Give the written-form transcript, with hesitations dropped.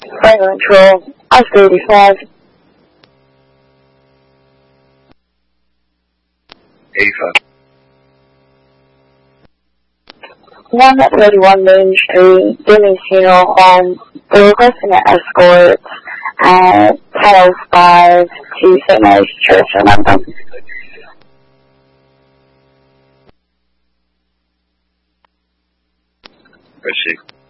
Franklin Control, Oscar 85. 85. 131 Main Street, Denny Funeral Home. They're requesting an escort at 10:05 to St. Mary's Church in London. Proceed.